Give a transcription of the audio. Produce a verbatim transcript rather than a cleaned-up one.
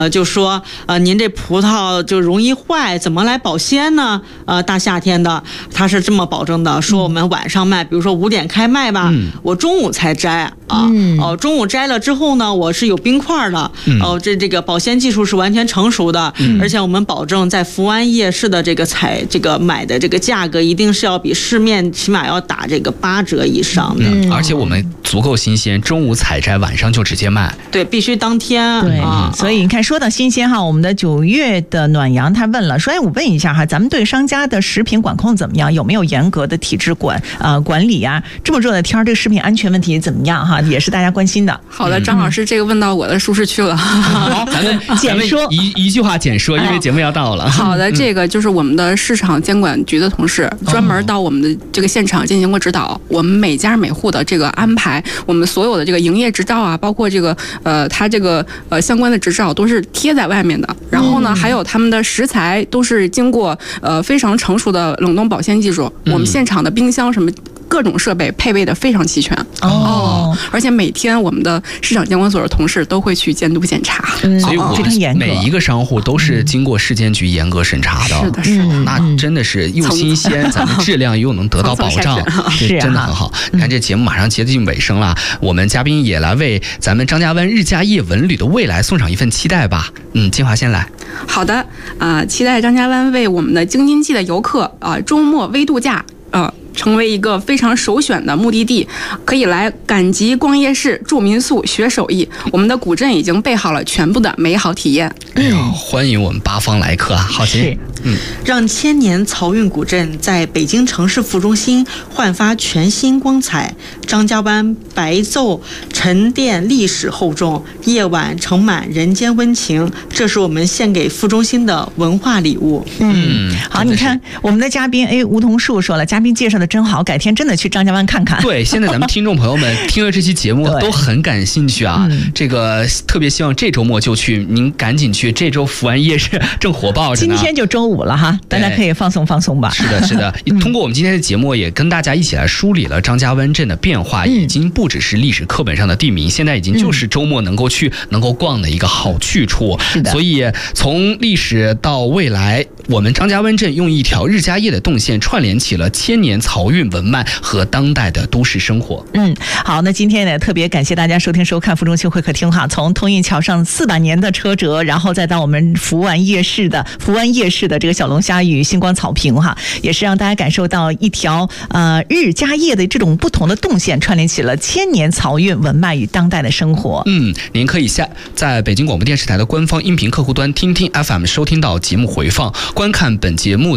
呃，就说呃，您这葡萄就容易坏，怎么来保鲜呢？呃，大夏天的，他是这么保证的，说我们晚上卖，比如说五点开卖吧，嗯、我中午才摘啊，哦、嗯呃，中午摘了之后呢，我是有冰块的，哦、嗯呃，这这个保鲜技术是完全成熟的，嗯、而且我们保证在福安夜市的这个采这个买的这个价格，一定是要比市面起码要打这个八折以上的， 嗯，而且我们足够新鲜，中午采摘，晚上就直接卖， 对，必须当天， 对啊， 所以你看。说到新鲜哈，我们的九月的暖阳他问了，说哎，我问一下哈，咱们对商家的食品管控怎么样？有没有严格的体制管呃管理啊？这么热的天，这个食品安全问题怎么样哈？也是大家关心的。 好的，张老师，这个问到我的舒适区了。 好，咱们简说一一句话简说，因为节目要到了。 好的，这个就是我们的市场监管局的同事专门到我们的这个现场进行过指导。我们每家每户的这个安排，我们所有的这个营业执照啊，包括这个呃，它这个呃相关的执照都是贴在外面的。然后呢，还有他们的食材都是经过呃非常成熟的冷冻保鲜技术，我们现场的冰箱什么各种设备配备的非常齐全哦，而且每天我们的市场监管所的同事都会去监督检查， 嗯、所以我们每一个商户都是经过市监局严格审查的， 是的，是的， 那真的是又新鲜，咱们质量又能得到保障， 是真的很好。你看这节目马上接近尾声了，我们嘉宾也来为咱们张家湾日家业文旅的未来送上一份期待吧。嗯，金华先来。 好的，啊、呃，期待张家湾为我们的京津冀的游客啊、呃，周末微度假啊。呃成为一个非常首选的目的地，可以来赶集、逛夜市、住民宿、学手艺。我们的古镇已经备好了全部的美好体验。 哎呦，欢迎我们八方来客啊！好奇， 嗯，让千年漕运古镇在北京城市副中心焕发全新光彩。张家湾白昼沉淀历史厚重，夜晚盛满人间温情，这是我们献给副中心的文化礼物。 嗯，好，你看我们的嘉宾，哎，梧桐树说了，嘉宾介绍的真好，改天真的去张家湾看看。 对，现在咱们听众朋友们听了这期节目都很感兴趣啊，嗯、这个特别希望这周末就去，您赶紧去，这周福安夜市正火爆着呢。 今天就周五了哈，大家可以放松放松吧。 是的，是的。通过我们今天的节目，也跟大家一起来梳理了张家湾镇的变化，已经不只是历史课本上的地名，现在已经就是周末能够去、能够逛的一个好去处。 是的。 所以从历史到未来，我们张家湾镇用一条日家业的动线串联起了千年漕运文脉和当代的都市生活。 嗯，好，那今天呢，特别感谢大家收听收看副中心会客厅哈。从通运桥上四百年的车辙，然后再到我们福安夜市的福安夜市的这个小龙虾与星光草坪哈，也是让大家感受到一条呃日家业的这种不同的动线，串联起了千年漕运文脉与当代的生活。 嗯，您可以下在北京广播电视台的官方音频客户端听听 F M 收听到节目回放，观看本节目